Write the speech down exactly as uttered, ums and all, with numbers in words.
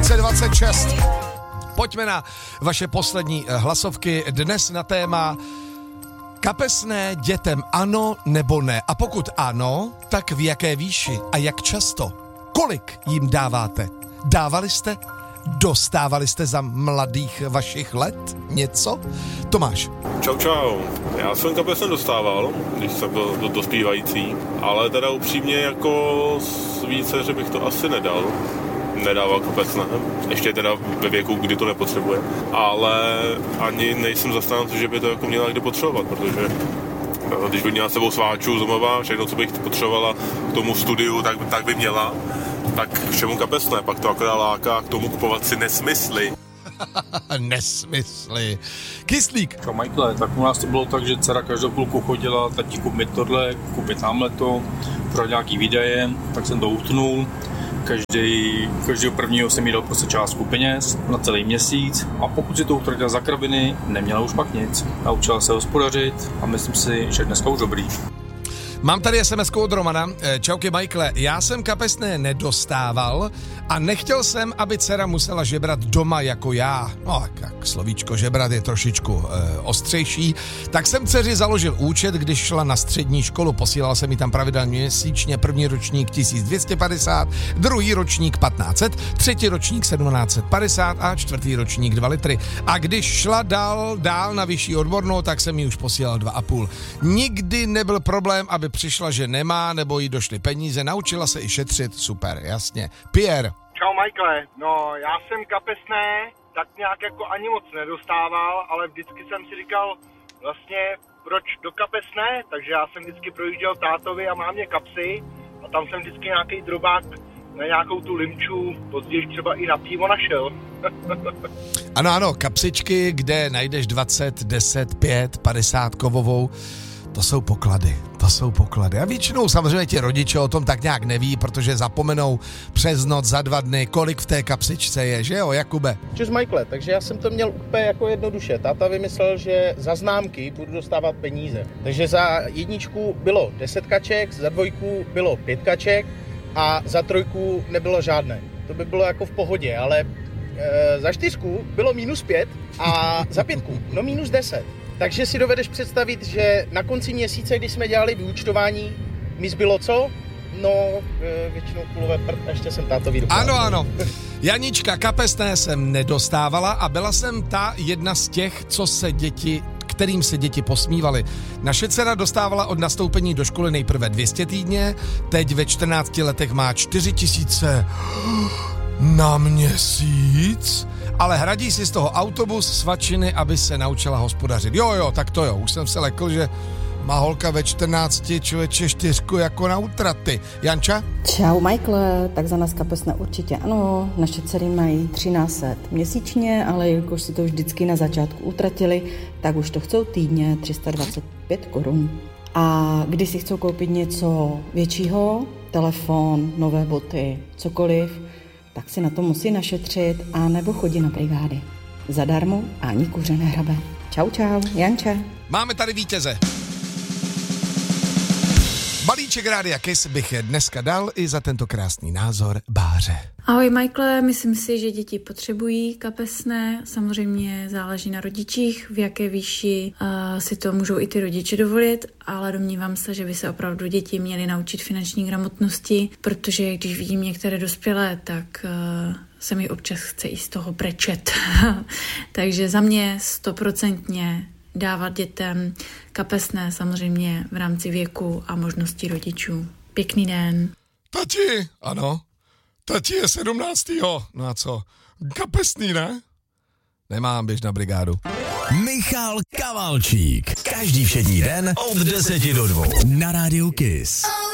dvacet dvacet šest. Pojďme na vaše poslední hlasovky. Dnes na téma kapesné dětem ano nebo ne. A pokud ano, tak v jaké výši a jak často? Kolik jim dáváte? Dávali jste? Dostávali jste za mladých vašich let něco? Tomáš. Čau, čau. Já jsem kapesné dostával, když jsem byl dospívající, ale teda upřímně jako více, že bych to asi nedal. Nedával kapesné, ještě teda ve věku, kdy to nepotřebuje, ale ani nejsem zastánce, že by to jako měla kdy potřebovat, protože když by měla s sebou sváčů z domova, všechno, co bych potřebovala k tomu studiu, tak, tak by měla, tak k čemu kapesné, pak to akorát láká k tomu kupovat si nesmysly. Nesmysly. Kyslík. Čau Michael, tak u nás to bylo tak, že dcera každou půlku chodila, tati kup mi tohle, kup mi tamhleto, pro nějaký výdaje, tak jsem to utnul. Každý, každého prvního jsem jí dal prostě částku peněz na celý měsíc a pokud si to utratila za krabiny, neměla už pak nic. Naučila se hospodařit a myslím si, že dneska už dobrý. Mám tady es em esku od Romana. Čauky Michaele, já jsem kapesné nedostával a nechtěl jsem, aby dcera musela žebrat doma jako já. No, jak slovíčko žebrat je trošičku e, ostřejší. Tak jsem dceři založil účet, když šla na střední školu. Posílal jsem jí tam pravidelně měsíčně, první ročník tisíc dvě stě padesát, druhý ročník patnáct set, třetí ročník sedmnáct set padesát a čtvrtý ročník dva litry. A když šla dál, dál na vyšší odbornou, tak jsem jí už posílal dva a půl. Nikdy nebyl problém, aby přišla, že nemá, nebo jí došly peníze, naučila se i šetřit, super, jasně. Pierre. Čau Michaele, no já jsem kapesné tak nějak jako ani moc nedostával, ale vždycky jsem si říkal vlastně proč do kapesné, takže já jsem vždycky projížděl tátovi a mámě kapsy a tam jsem vždycky nějaký drobák na nějakou tu limču, později třeba i na pivo našel. Ano, ano, kapsičky, kde najdeš dvacet, deset, pět, padesát kovovou. To jsou poklady, to jsou poklady. A většinou samozřejmě ti rodiče o tom tak nějak neví, protože zapomenou přes noc za dva dny, kolik v té kapsičce je, že jo, Jakube? Čus Michaele, takže já jsem to měl úplně jako jednoduše. Táta vymyslel, že za známky budu dostávat peníze. Takže za jedničku bylo deset kaček, za dvojku bylo pět kaček a za trojku nebylo žádné. To by bylo jako v pohodě, ale e, za čtyřku bylo minus pět a za pětku no minus deset. Takže si dovedeš představit, že na konci měsíce, když jsme dělali vyúčtování, mi zbylo co? No, většinou kulové prd a ještě jsem tátovi dopadl. Ano, ano. Janička, kapesné jsem nedostávala a byla jsem ta jedna z těch, co se děti, kterým se děti posmívali. Naše dcera dostávala od nastoupení do školy nejprve dvě stě týdně, teď ve čtrnácti letech má čtyři tisíce na měsíc, ale hradí si z toho autobus, svačiny, aby se naučila hospodařit. Jo, jo, tak to jo, už jsem se lekl, že má holka ve čtrnácti člověče čtyřku jako na útraty. Janča? Čau Michaele, tak za nás kapesné určitě ano, naše dcery mají třináct set měsíčně, ale jakož si to vždycky na začátku utratili, tak už to chcou týdně tři sta dvacet pět korun. A když si chcou koupit něco většího, telefon, nové boty, cokoliv, tak si na to musí našetřit a nebo chodí na brigády. Zadarmo a ani kuře nehrabe. Čau, čau, Janče. Máme tady vítěze. Balíček Rádia Kiss bych dneska dal i za tento krásný názor Báře. Ahoj Michaele, myslím si, že děti potřebují kapesné, samozřejmě záleží na rodičích, v jaké výši uh, si to můžou i ty rodiče dovolit, ale domnívám se, že by se opravdu děti měly naučit finanční gramotnosti, protože když vidím některé dospělé, tak uh, se mi občas chce i z toho brečet. Takže za mě stoprocentně dávat dětem kapesné, samozřejmě v rámci věku a možností rodičů. Pěkný den. Tati, ano, tati je sedmnáctého No a co? Kapesný, ne? Nemám, běž na brigádu. Michal Kavalčík. Každý všední den od deseti do dvou na Rádiu Kiss.